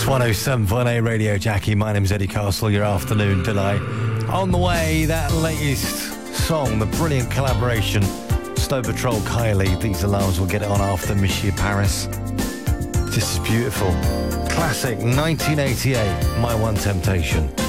107.8 Radio Jackie. My name's Eddie Castle, your afternoon delight. On the way, that latest song, the brilliant collaboration, Snow Patrol, Kylie. These alarms will get it on after Monsieur Paris. This is beautiful. Classic 1988, My One Temptation.